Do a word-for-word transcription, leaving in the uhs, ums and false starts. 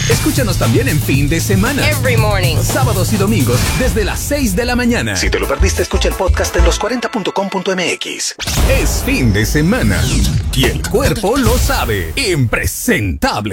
Escúchanos también en fin de semana. Every morning. Sábados y domingos desde las seis de la mañana. Si te lo perdiste, escucha el podcast en los cuarenta punto com punto m x. Es fin de semana y el cuerpo lo sabe. Impresentable.